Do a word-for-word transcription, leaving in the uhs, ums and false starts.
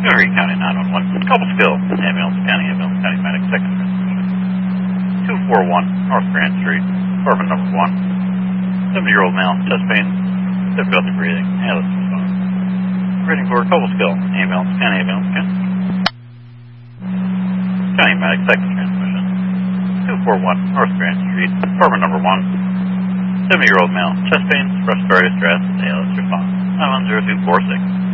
Missouri County nine one one. Cobleskill. Ambulance County, Ambulance County Medic, second transmission. two four one North Grand Street, apartment number one. seventy-year-old male, chest pain, difficulty breathing, and let's respond. Reading for Cobleskill. Ambulance County, Ambulance County. County Medic, second transmission. two four one North Grand Street, apartment number one. seventy-year-old male, chest pain, respiratory distress, and let's respond. nine one zero two four six.